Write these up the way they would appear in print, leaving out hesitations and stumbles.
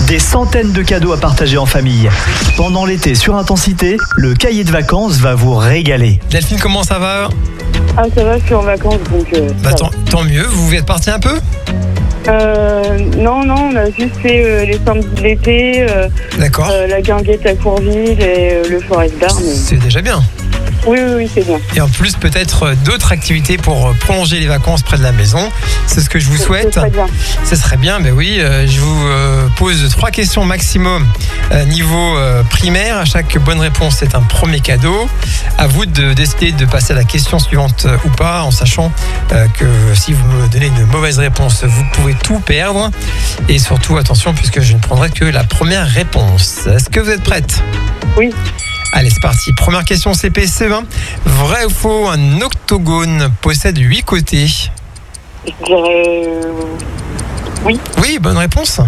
Des centaines de cadeaux à partager en famille. Pendant l'été sur Intensité, le cahier de vacances va vous régaler. Delphine, comment ça va? Ah, ça va, je suis en vacances, donc... Tant mieux, vous êtes parti un peu? Non, on a juste fait les samedis de l'été, D'accord. la guinguette à Courville et le Forest Bar. Mais... C'est déjà bien. Oui, c'est bien. Et en plus, peut-être d'autres activités pour prolonger les vacances près de la maison. C'est ce que je vous souhaite. C'est très bien. Ce serait bien, mais oui. Je vous pose 3 questions maximum niveau primaire. À chaque bonne réponse, c'est un premier cadeau. À vous de décider de passer à la question suivante ou pas, en sachant que si vous me donnez une mauvaise réponse, vous pouvez tout perdre. Et surtout, attention, puisque je ne prendrai que la première réponse. Est-ce que vous êtes prête? Oui. Allez, c'est parti. Première question CP-CE1. Vrai ou faux, un octogone possède 8 côtés? Je dirais... oui. Oui, bonne réponse.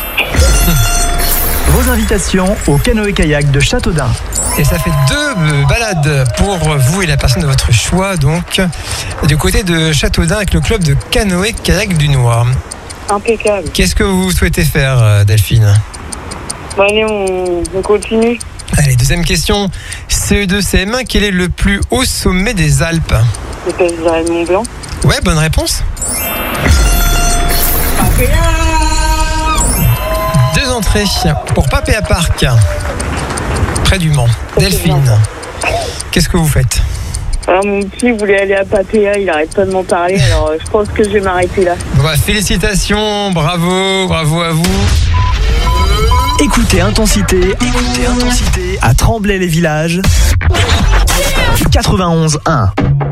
Vos invitations au canoë-kayak de Châteaudun. Et ça fait 2 balades pour vous et la personne de votre choix, donc, du côté de Châteaudun avec le club de canoë-kayak du Noir. Impeccable. Qu'est-ce que vous souhaitez faire, Delphine? Bon, allez, on continue. Allez, deuxième question. CE2, CM1, quel est le plus haut sommet des Alpes? Peut-être je dirais le Mont Blanc. Ouais, bonne réponse. 2 entrées pour Papéa Park, près du Mans. Delphine, qu'est-ce que vous faites? Alors, mon petit voulait aller à Papéa, il arrête pas de m'en parler, alors je pense que je vais m'arrêter là. Bon, félicitations, bravo à vous. Écoutez Intensité à Tremblay-les-Villages 91.1.